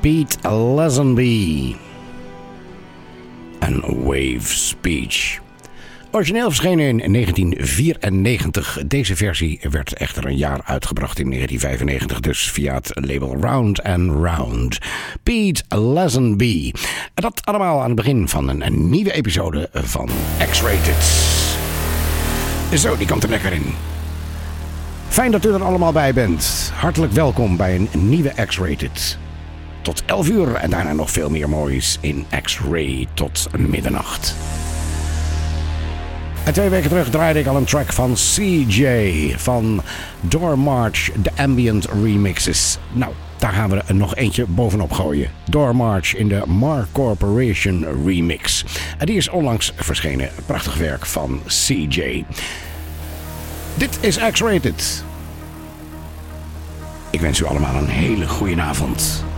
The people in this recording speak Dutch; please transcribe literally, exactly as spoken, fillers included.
Pete Lazenby en Wave Speech. Origineel verschenen in negentien vierennegentig. Deze versie werd echter een jaar uitgebracht in negentien vijfennegentig, dus via het label Round and Round. Pete Lazenby. En dat allemaal aan het begin van een, een nieuwe episode van X-Rated. Zo, die komt er lekker in. Fijn dat u er allemaal bij bent. Hartelijk welkom bij een nieuwe X-Rated. Tot elf uur en daarna nog veel meer moois in X-Ray tot middernacht. En twee weken terug draaide ik al een track van C J van Door March, de Ambient Remixes. Nou, daar gaan we er nog eentje bovenop gooien. Door March in de Mar Corporation remix. En die is onlangs verschenen. Prachtig werk van C J. Dit is X-Rated. Ik wens u allemaal een hele goede avond.